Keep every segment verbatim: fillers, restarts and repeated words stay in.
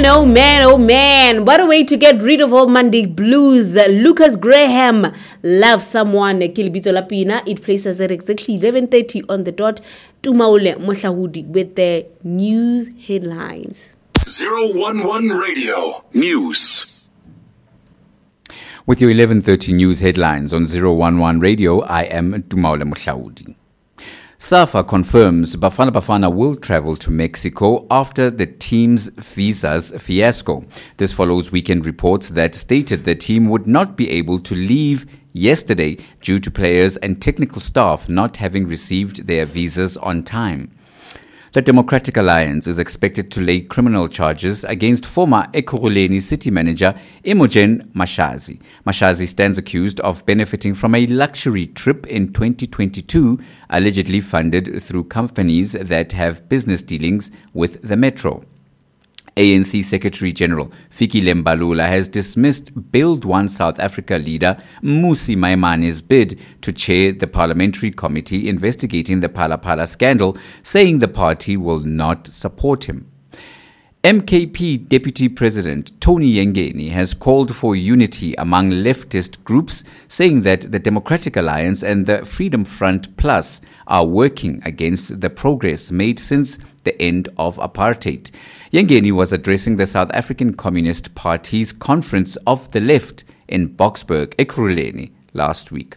oh man, oh man. What a way to get rid of all Monday blues. Lucas Graham, Love Someone, Kilibito Lapina. It places at exactly eleven thirty on the dot. Tumaule Mohlahudi with the news headlines. zero one one Radio News. With your eleven thirty news headlines on zero one one Radio, I am Tumaule Mohlahudi. SAFA confirms Bafana Bafana will travel to Mexico after the team's visas fiasco. This follows weekend reports that stated the team would not be able to leave yesterday due to players and technical staff not having received their visas on time. The Democratic Alliance is expected to lay criminal charges against former Ekurhuleni city manager Imogen Mashazi. Mashazi stands accused of benefiting from a luxury trip in twenty twenty-two, allegedly funded through companies that have business dealings with the Metro. A N C Secretary General Fikile Mbalula has dismissed Build One South Africa leader Mmusi Maimane's bid to chair the parliamentary committee investigating the Phala Phala scandal, saying the party will not support him. M K P Deputy President Tony Yengeni has called for unity among leftist groups, saying that the Democratic Alliance and the Freedom Front Plus are working against the progress made since the end of apartheid. Yengeni was addressing the South African Communist Party's Conference of the Left in Boksburg, Ekurhuleni, last week.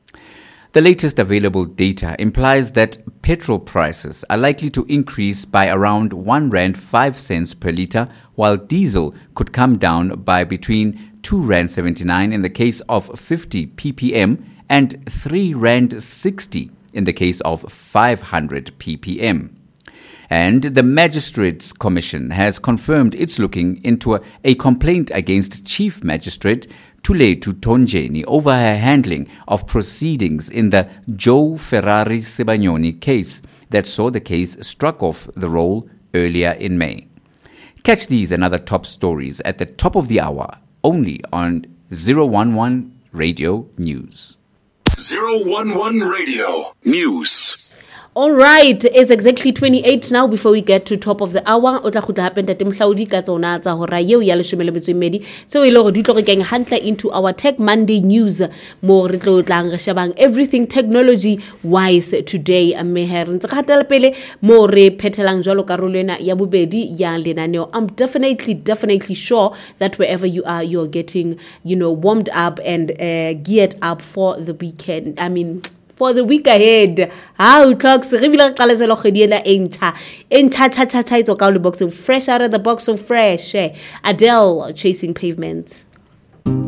The latest available data implies that petrol prices are likely to increase by around one rand five cents per litre, while diesel could come down by between two rand seventy-nine in the case of fifty p p m and three rand sixty in the case of five hundred p p m. And the Magistrates Commission has confirmed it's looking into a, a complaint against Chief Magistrate Thulethu Tonjeni over her handling of proceedings in the Joe Ferrari Sibanyoni case that saw the case struck off the roll earlier in May. Catch these and other top stories at the top of the hour, only on zero one one Radio News. zero one one Radio News. All right, it's exactly twenty-eight now before we get to top of the hour. O tla khutla hape ntate Mohlahudi ka tsona tsa hora yeo ya leshome le metso e mmedi tseo e le hore di tlo re keng hantle into our Tech Monday news mo re tlo tlang re shebang everything technology wise today. Mme he re ntse ka hatela pele mo re phethelang jwalo karolo ena ya bobedi ya lenaneo. I'm definitely definitely sure that wherever you are, you're getting, you know, warmed up and uh, geared up for the weekend. I mean, for the week ahead. How talks Rivila Kalazelo Hediela Encha Encha Cha Cha Cha Cha box fresh out of the box, so fresh. Adele, Chasing Pavements.